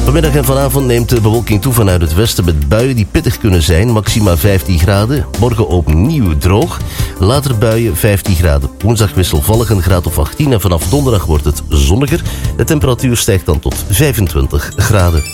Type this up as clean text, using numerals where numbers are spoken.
Vanmiddag en vanavond neemt de bewolking toe vanuit het westen met buien die pittig kunnen zijn. Maxima 15 graden. Morgen opnieuw droog. Later buien 15 graden. Woensdag wisselvallig een graad of 18 en vanaf donderdag wordt het zonniger. De temperatuur stijgt dan tot 25 graden.